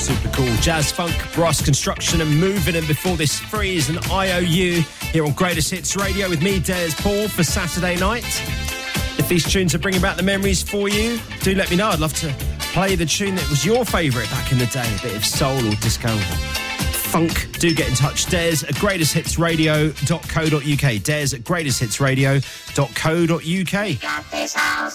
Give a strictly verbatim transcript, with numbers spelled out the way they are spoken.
super cool. Jazz funk, brass construction and moving. And before this, Freeze and I O U here on Greatest Hits Radio with me, Des Paul, for Saturday night. If these tunes are bringing back the memories for you, do let me know. I'd love to play the tune that was your favourite back in the day. A bit of soul or disco funk. Do get in touch. Des at greatest hits radio dot co dot uk. Des at greatest hits radio dot co dot uk.